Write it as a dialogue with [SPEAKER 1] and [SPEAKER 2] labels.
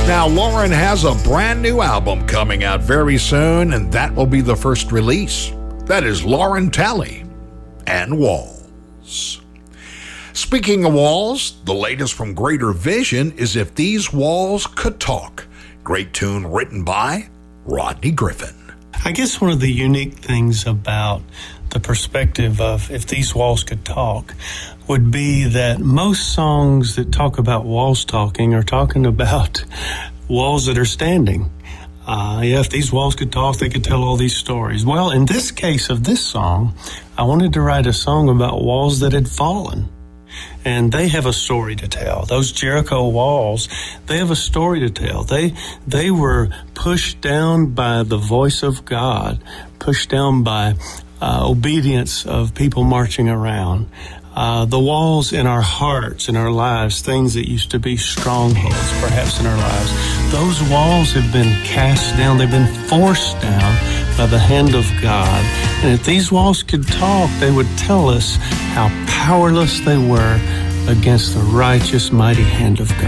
[SPEAKER 1] Now, Lauren has a brand new album coming out very soon, and that will be the first release. That is Lauren Talley and Walls. Speaking of walls, the latest from Greater Vision is If These Walls Could Talk. Great tune written by Rodney Griffin.
[SPEAKER 2] I guess one of the unique things about the perspective of If These Walls Could Talk would be that most songs that talk about walls talking are talking about walls that are standing. If these walls could talk, they could tell all these stories. Well, in this case of this song, I wanted to write a song about walls that had fallen. And they have a story to tell. Those Jericho walls, they have a story to tell. They were pushed down by the voice of God, pushed down by obedience of people marching around. The walls in our hearts, in our lives, things that used to be strongholds perhaps in our lives, those walls have been cast down. They've been forced down by the hand of God. And if these walls could talk, they would tell us how powerless they were against the righteous, mighty hand of God.